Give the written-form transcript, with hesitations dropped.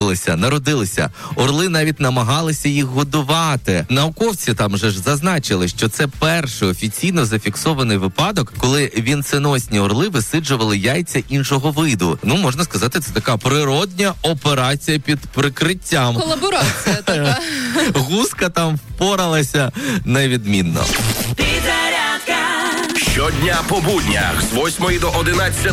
народилися. Орли навіть намагалися їх годувати. Науковці там же ж зазначили, що це перший офіційно зафіксований випадок, коли вінценосні орли висиджували яйця іншого виду. Ну, можна сказати, це така природня операція під прикриттям. Колаборація така. Гуска там впоралася невідмінно. Щодня по буднях з 8 до 11